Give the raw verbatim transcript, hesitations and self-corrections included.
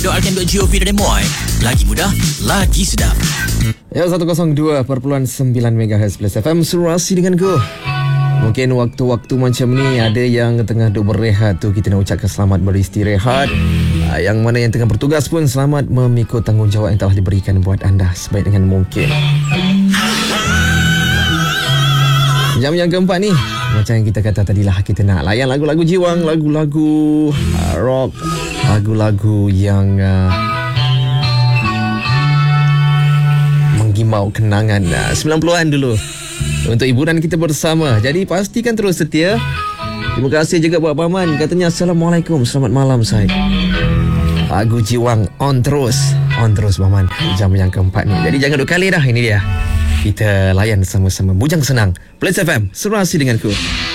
Doakan dot gov dot my. Lagi mudah, lagi sedap. Ya, seratus dua perpuluhan sembilan megahertz Plus F M Surasi denganku. Mungkin waktu-waktu macam ni ada yang tengah duk berehat tu, kita nak ucapkan selamat beristirahat. Yang mana yang tengah bertugas pun selamat memikul tanggungjawab yang telah diberikan buat anda sebaik dengan mungkin. Jam yang keempat ni, macam yang kita kata tadilah, kita nak layan lagu-lagu jiwang, lagu-lagu uh, rock, lagu-lagu yang uh, menggimau kenangan uh, sembilan puluhan dulu untuk hiburan kita bersama. Jadi pastikan terus setia. Terima kasih juga buat Paman, katanya Assalamualaikum, selamat malam Syed. Lagu jiwang on terus, on terus Paman, jam yang keempat ni. Jadi jangan duk kali dah, ini dia. Kita layan sama-sama Bujang Senang Plus F M Serasi denganku.